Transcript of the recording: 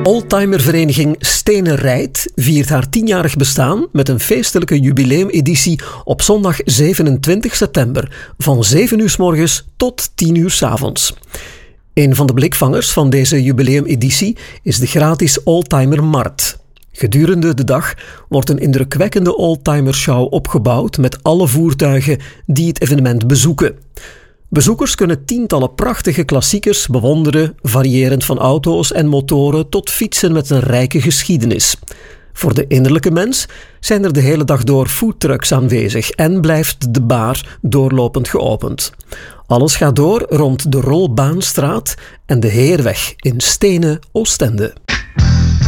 Oldtimervereniging Stenen Rijdt viert haar 10-jarig bestaan met een feestelijke jubileumeditie op zondag 27 september van 7 uur 's morgens tot 10 uur 's avonds. Een van de blikvangers van deze jubileumeditie is de gratis Oldtimer Markt. Gedurende de dag wordt een indrukwekkende oldtimershow opgebouwd met alle voertuigen die het evenement bezoeken. Bezoekers kunnen tientallen prachtige klassiekers bewonderen, variërend van auto's en motoren tot fietsen met een rijke geschiedenis. Voor de innerlijke mens zijn er de hele dag door foodtrucks aanwezig en blijft de bar doorlopend geopend. Alles gaat door rond de Rolbaanstraat en de Heerweg in Stenen, Oostende.